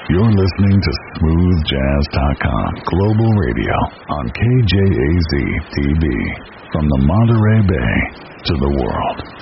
You're listening to SmoothJazz.com Global Radio on KJAZ TV. From the Monterey Bay to the world.